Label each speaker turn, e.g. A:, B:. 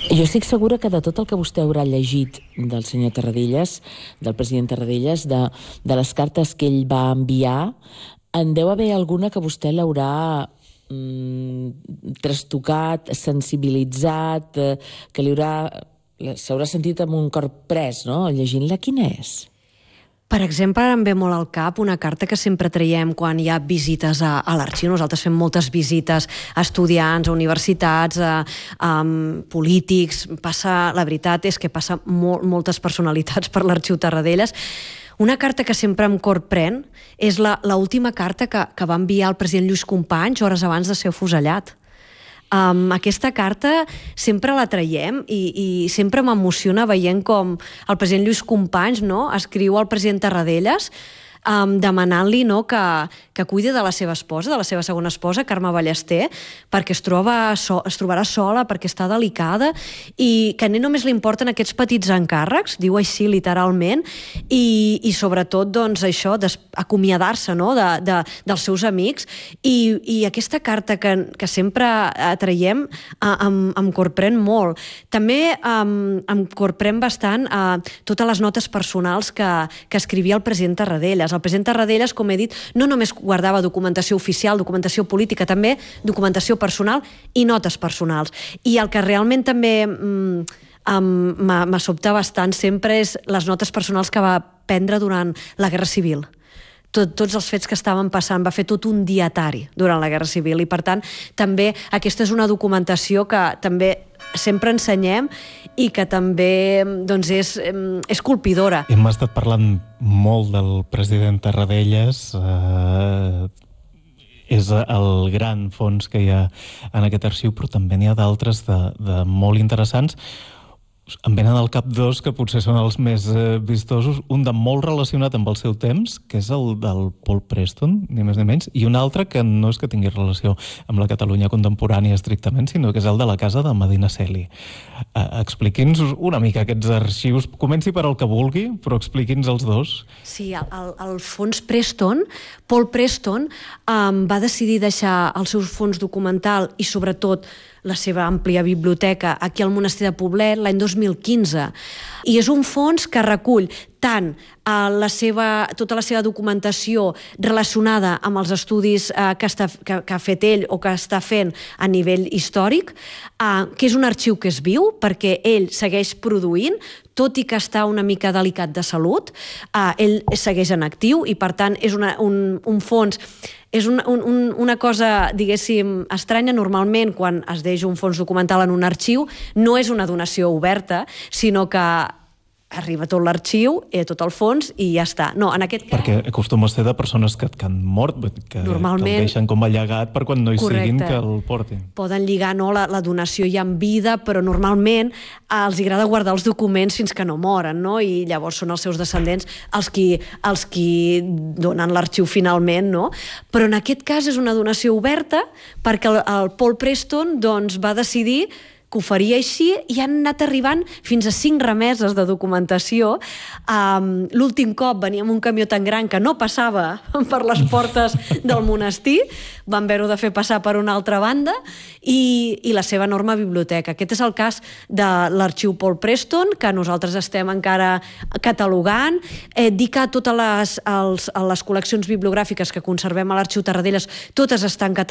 A: Jo estic segura que de tot el que vostè haurà llegit del senyor Tarradellas, del president Tarradellas, de les cartes que ell va enviar, en deu haver alguna que vostè l'haurà trastocat, sensibilitzat, que s'haurà sentit amb un cor pres, no?, llegint-la. Quina és?
B: Per exemple, em ve molt al cap una carta que sempre traiem quan hi ha visites a l'arxiu. Nosaltres fem moltes visites a estudiants, a universitats, a polítics. La veritat és que passa moltes personalitats per l'arxiu Tarradellas. Una carta que sempre em corprèn és l'última carta que va enviar el president Lluís Companys hores abans de ser afusellat. Aquesta carta sempre la traiem i sempre m'emociona veient com el president Lluís Companys escriu al president Tarradellas demanant-li que cuidi de la seva esposa, de la seva segona esposa, Carme Ballester, perquè es trobarà sola, perquè està delicada, i que només li importen aquests petits encàrrecs, diu així literalment, i sobretot això, acomiadar-se dels seus amics, i aquesta carta que sempre traiem em corprèn molt. També em corprèn bastant totes les notes personals que escrivia el president Tarradellas. El president Tarradellas, com he dit, no només guardava documentació oficial, documentació política, també documentació personal i notes personals. I el que realment també m'assobta bastant sempre és les notes personals que va prendre durant la Guerra Civil. Tots els fets que estaven passant, va fer tot un dietari durant la Guerra Civil, i per tant també aquesta és una documentació que també sempre ensenyem i que també és colpidora.
C: Hem estat parlant molt del president Tarradellas, és el gran fons que hi ha en aquest arxiu, però també n'hi ha d'altres de molt interessants. Em venen al cap dos que potser són els més vistosos, un de molt relacionat amb el seu temps, que és el del Paul Preston, ni més ni menys, i un altre que no és que tingui relació amb la Catalunya contemporània estrictament, sinó que és el de la casa de Medinaceli. Expliqui'ns una mica aquests arxius, comenci per el que vulgui, però expliqui'ns els dos.
B: Sí, el fons Preston, Paul Preston, va decidir deixar el seu fons documental i sobretot la seva àmplia biblioteca aquí al Monestir de Poblet l'any 2015. I és un fons que recull tant tota la seva documentació relacionada amb els estudis que ha fet ell o que està fent a nivell històric, que és un arxiu que es viu perquè ell segueix produint, tot i que està una mica delicat de salut, ell segueix en actiu i per tant és un fons. És una cosa, diguéssim, estranya. Normalment, quan es deixa un fons documental en un arxiu, no és una donació oberta, sinó que arriba tot l'arxiu, tot el fons i ja està. No, en aquest cas...
C: Perquè acostuma a ser de persones que han mort, que el deixen com a llegat per quan no hi siguin que el portin.
B: Poden lligar la donació ja en vida, però normalment els agrada guardar els documents fins que no moren, i llavors són els seus descendents els qui donen l'arxiu finalment, Però en aquest cas és una donació oberta perquè el Paul Preston va decidir que ho faria així i han anat arribant fins a 5 remeses de documentació. L'últim cop venia amb un camió tan gran que no passava per les portes del monestir, van haver-ho de fer passar per una altra banda, i la seva enorme biblioteca. Aquest és el cas de l'arxiu Paul Preston, que nosaltres estem encara catalogant. Dir que totes les col·leccions bibliogràfiques que conservem a l'arxiu Tarradellas, totes estan catalogades